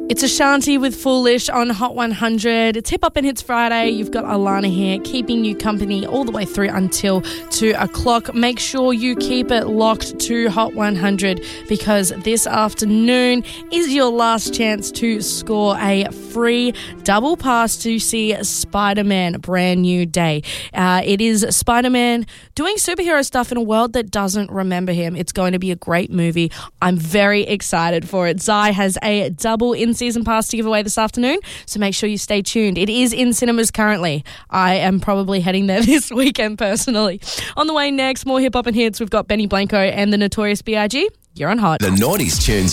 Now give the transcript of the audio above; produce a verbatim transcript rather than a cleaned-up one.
It's Ashanti with Foolish on Hot one hundred. It's Hip Hop and Hits Friday. You've got Alana here keeping you company all the way through until two o'clock. Make sure you keep it locked to Hot one hundred because this afternoon is your last chance to score a free double pass to see Spider-Man Brand New Day. Uh, it is Spider-Man doing superhero stuff in a world that doesn't remember him. It's going to be a great movie. I'm very excited for it. Zai has a double in season pass to give away this afternoon, so make sure you stay tuned. It is in cinemas currently. I am probably heading there this weekend personally. On the way next, more hip hop and hits. We've got Benny Blanco and the Notorious B I G. You're on Hot. The Naughties tunes